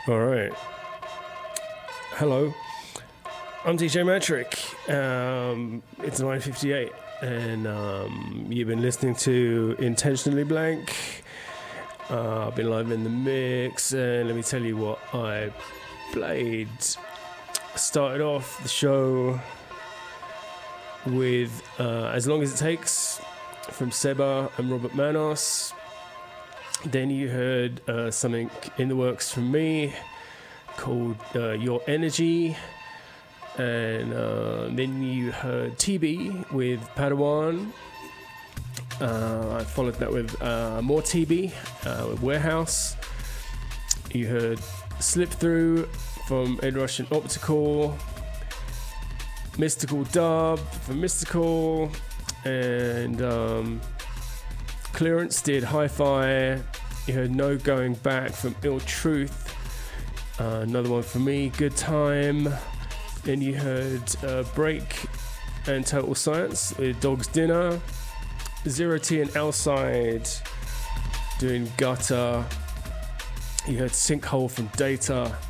All right. Hello. I'm DJ Metric. It's 9:58, and you've been listening to Intentionally Blank. I've been live in the mix, and let me tell you what I played. Started off the show with As Long As It Takes from Seba and Robert Manos. Then you heard something in the works from me called Your Energy. And then you heard TB with Padawan. I followed that with more TB with Warehouse. You heard Slip Through from Ed Rush and Optical. Mystical Dub from Mystical. And Clearance did Hi-Fi. You heard No Going Back from Ill Truth. Another one from me, Good Time. Then you heard Break and Total Science with Dog's Dinner. Zero T and Outside doing Gutter. You heard Sinkhole from Data.